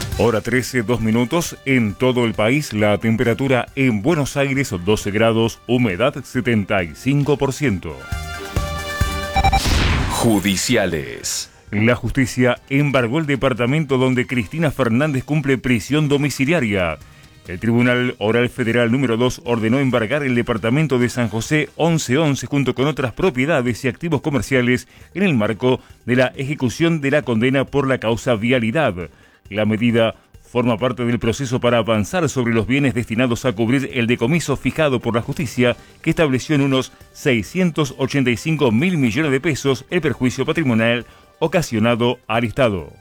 Hora 13, 2 minutos. En todo el país, la temperatura en Buenos Aires 12 grados, humedad 75%. Judiciales. La justicia embargó el departamento donde Cristina Fernández cumple prisión domiciliaria. El Tribunal Oral Federal número 2 ordenó embargar el departamento de San José 1111 junto con otras propiedades y activos comerciales en el marco de la ejecución de la condena por la causa vialidad. La medida forma parte del proceso para avanzar sobre los bienes destinados a cubrir el decomiso fijado por la justicia, que estableció en unos 685.000 millones de pesos el perjuicio patrimonial ocasionado al Estado.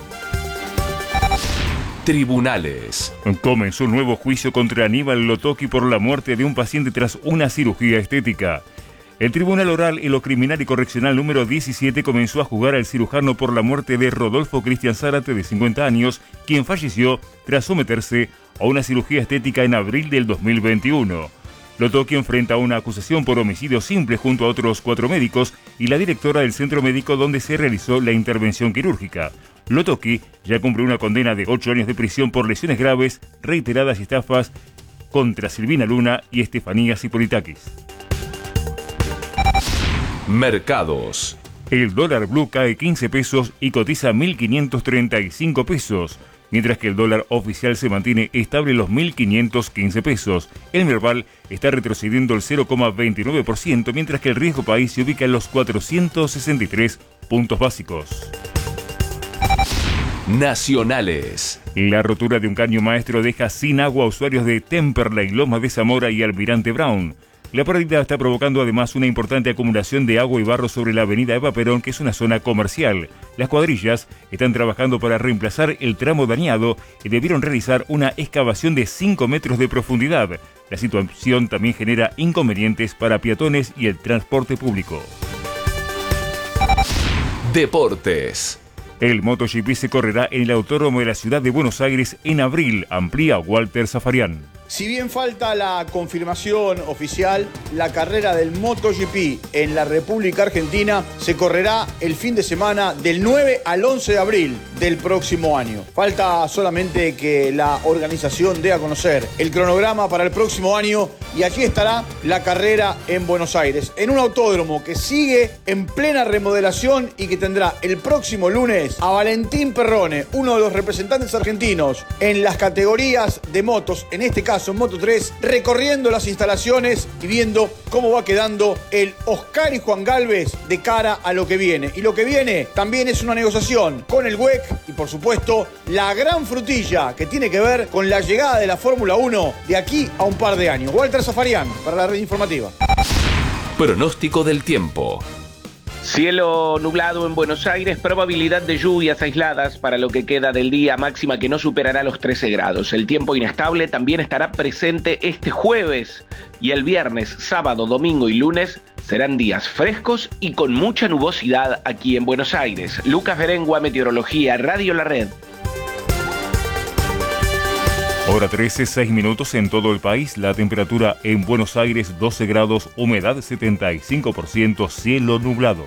Tribunales. Comenzó un nuevo juicio contra Aníbal Lotoki por la muerte de un paciente tras una cirugía estética. El Tribunal Oral en lo Criminal y Correccional número 17 comenzó a juzgar al cirujano por la muerte de Rodolfo Cristian Zárate, de 50 años, quien falleció tras someterse a una cirugía estética en abril del 2021. Lotoki enfrenta una acusación por homicidio simple junto a otros 4 médicos y la directora del centro médico donde se realizó la intervención quirúrgica. Lotoki ya cumple una condena de 8 años de prisión por lesiones graves, reiteradas y estafas contra Silvina Luna y Estefanía Zipolitakis. Mercados. El dólar blue cae 15 pesos y cotiza 1.535 pesos, mientras que el dólar oficial se mantiene estable en los 1.515 pesos. El Merval está retrocediendo el 0,29%, mientras que el riesgo país se ubica en los 463 puntos básicos. Nacionales. La rotura de un caño maestro deja sin agua a usuarios de Temperley, Lomas de Zamora y Almirante Brown. La pérdida está provocando además una importante acumulación de agua y barro sobre la avenida Eva Perón, que es una zona comercial. Las cuadrillas están trabajando para reemplazar el tramo dañado y debieron realizar una excavación de 5 metros de profundidad. La situación también genera inconvenientes para peatones y el transporte público. Deportes. El MotoGP se correrá en el Autódromo de la Ciudad de Buenos Aires en abril, amplía Walter Zafarian. Si bien falta la confirmación oficial, la carrera del MotoGP en la República Argentina se correrá el fin de semana del 9 al 11 de abril del próximo año. Falta solamente que la organización dé a conocer el cronograma para el próximo año y allí estará la carrera en Buenos Aires, en un autódromo que sigue en plena remodelación y que tendrá el próximo lunes a Valentín Perrone, uno de los representantes argentinos en las categorías de motos, en este caso en Moto 3, recorriendo las instalaciones y viendo cómo va quedando el Oscar y Juan Galvez de cara a lo que viene. Y lo que viene también es una negociación con el WEC y, por supuesto, la gran frutilla que tiene que ver con la llegada de la Fórmula 1 de aquí a un par de años. Walter Zafarian, para la red informativa. Pronóstico del tiempo. Cielo nublado en Buenos Aires, probabilidad de lluvias aisladas para lo que queda del día, máxima que no superará los 13 grados. El tiempo inestable también estará presente este jueves y el viernes, sábado, domingo y lunes serán días frescos y con mucha nubosidad aquí en Buenos Aires. Lucas Berengua, Meteorología, Radio La Red. Hora 13, 6 minutos en todo el país. La temperatura en Buenos Aires 12 grados, humedad 75%, cielo nublado.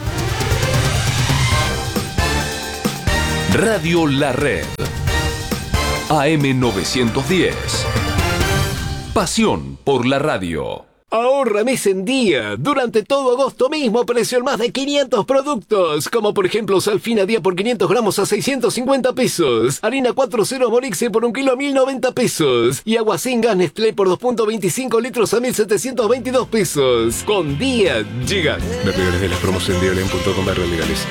Radio La Red. AM 910. Pasión por la radio. Ahorra mes en día. Durante todo agosto mismo precio en más de 500 productos. Como por ejemplo Salfina día por 500 gramos a 650 pesos. Harina 4.0 Morixe por 1 kilo a 1.090 pesos. Y agua sin gas Nestlé por 2.25 litros a 1.722 pesos. Con día llega. Ver legales de las promos en dialen.com/legales.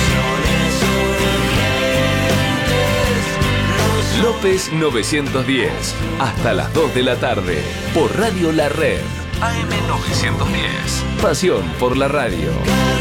López 910. Hasta las 2 de la tarde. Por Radio La Red. AM 910. Pasión por la radio.